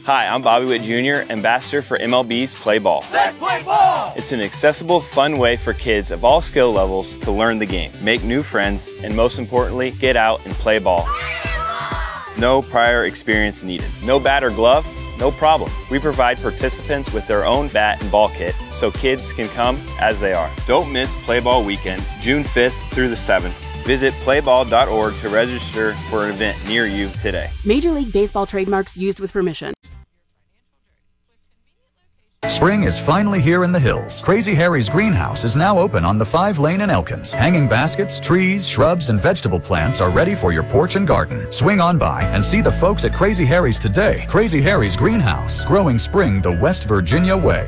Hi, I'm Bobby Witt Jr., ambassador for MLB's Play Ball. Let's play ball! It's an accessible, fun way for kids of all skill levels to learn the game, make new friends, and most importantly, get out and play ball. No prior experience needed. No bat or glove? No problem. We provide participants with their own bat and ball kit so kids can come as they are. Don't miss Play Ball Weekend, June 5th through the 7th. Visit playball.org to register for an event near you today. Major League Baseball trademarks used with permission. Spring is finally here in the hills. Crazy Harry's greenhouse is now open on the 5 lane in Elkins. Hanging baskets, trees, shrubs, and vegetable plants are ready for your porch and garden. Swing on by and see the folks at Crazy Harry's today. Crazy Harry's greenhouse, growing spring the West Virginia way.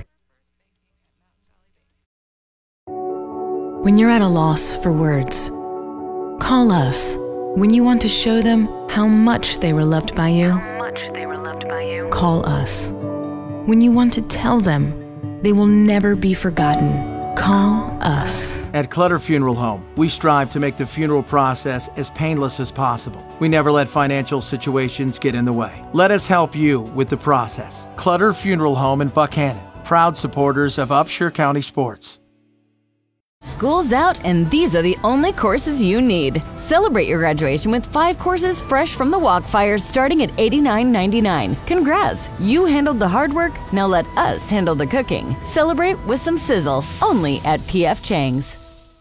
When you're at a loss for words, call us. When you want to show them how much they were loved by you, call us. When you want to tell them they will never be forgotten, call us. At Clutter Funeral Home, we strive to make the funeral process as painless as possible. We never let financial situations get in the way. Let us help you with the process. Clutter Funeral Home in Buckhannon, proud supporters of Upshur County sports. School's out, and these are the only courses you need. Celebrate your graduation with 5 courses fresh from the Walkfire starting at $89.99. Congrats! You handled the hard work, now let us handle the cooking. Celebrate with some sizzle, only at P.F. Chang's.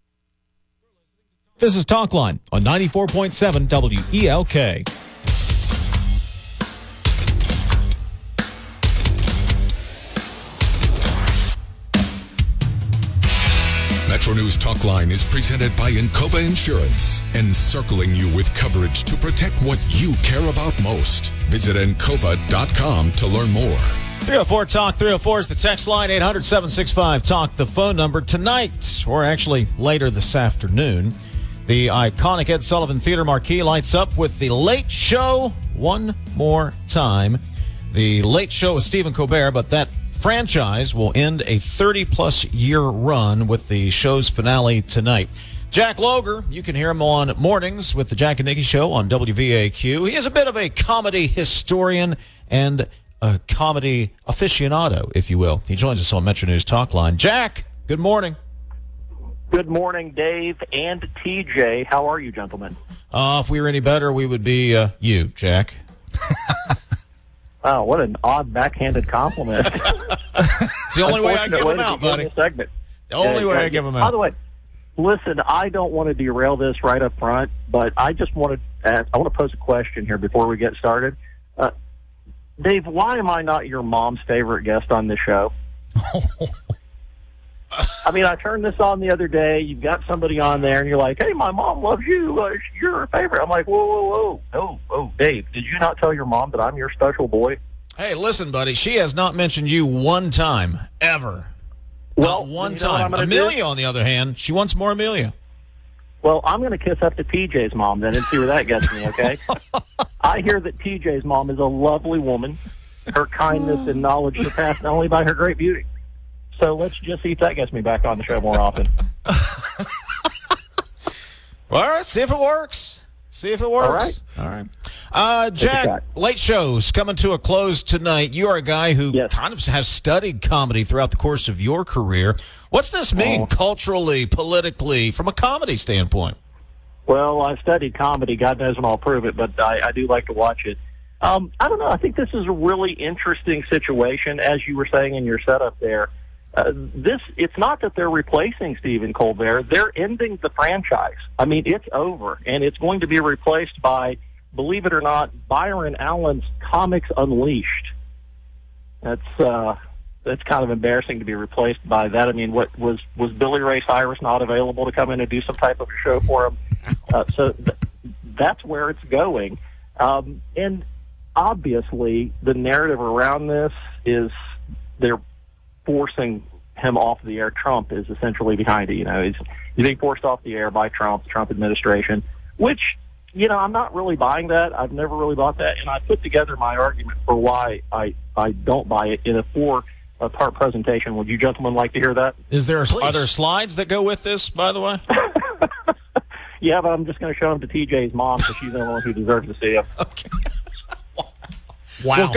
This is Talkline on 94.7 WELK. Metro News Talkline is presented by Encova Insurance, encircling you with coverage to protect what you care about most. Visit Encova.com to learn more. 304 Talk 304 is the text line. 800-765 Talk, the phone number. Tonight, or actually later this afternoon, the iconic Ed Sullivan Theater marquee lights up with The Late Show one more time. The Late Show with Stephen Colbert, but that franchise will end a 30-plus year run with the show's finale tonight. Jack Loger, you can hear him on mornings with the Jack and Nikki Show on WVAQ. He is a bit of a comedy historian and a comedy aficionado, if you will. He joins us on Metro News Talkline. Jack, good morning. Good morning, Dave and TJ. How are you, gentlemen? If we were any better, we would be you, Jack. Wow, what an odd backhanded compliment. It's the only way I give them out, buddy. The only way I give them out. By the way, listen, I don't want to derail this right up front, but I just want to pose a question here before we get started. Dave, why am I not your mom's favorite guest on this show? I mean, I turned this on the other day. You've got somebody on there, and you're like, hey, my mom loves you. You're her favorite. I'm like, whoa. Oh, Dave, did you not tell your mom that I'm your special boy? Hey, listen, buddy, she has not mentioned you one time, ever. Well, not one time. Amelia, on the other hand, she wants more Amelia. Well, I'm going to kiss up to TJ's mom then and see where that gets me, okay? I hear that TJ's mom is a lovely woman. Her kindness and knowledge surpassed not only by her great beauty. So let's just see if that gets me back on the show more often. All right, see if it works. All right. Jack, Late Show's coming to a close tonight. You are a guy who kind of has studied comedy throughout the course of your career. What's this mean culturally, politically, from a comedy standpoint? Well, I've studied comedy. God knows when I'll prove it, but I do like to watch it. I don't know. I think this is a really interesting situation, as you were saying in your setup there. It's not that they're replacing Stephen Colbert. They're ending the franchise. I mean, it's over, and it's going to be replaced by, believe it or not, Byron Allen's Comics Unleashed. That's kind of embarrassing to be replaced by that. I mean, what was Billy Ray Cyrus not available to come in and do some type of a show for him? So that's where it's going. And obviously, the narrative around this is they're forcing him off the air. Trump is essentially behind it. You know, he's being forced off the air by the Trump administration, which, you know, I'm not really buying that. I've never really bought that. And I put together my argument for why I don't buy it in a 4-part presentation. Would you gentlemen like to hear that? Is there other slides that go with this, by the way? Yeah, but I'm just going to show them to TJ's mom because she's the only one who deserves to see them. Okay. Wow. Well,